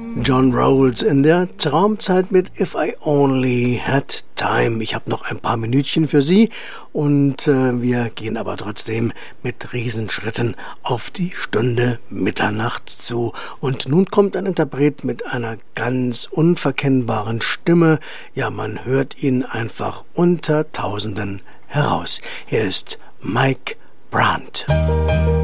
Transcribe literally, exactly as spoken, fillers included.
John Rawls in der Traumzeit mit If I Only Had Time. Ich habe noch ein paar Minütchen für Sie und äh, wir gehen aber trotzdem mit Riesenschritten auf die Stunde Mitternacht zu. Und nun kommt ein Interpret mit einer ganz unverkennbaren Stimme. Ja, man hört ihn einfach unter Tausenden heraus. Hier ist Mike Brandt.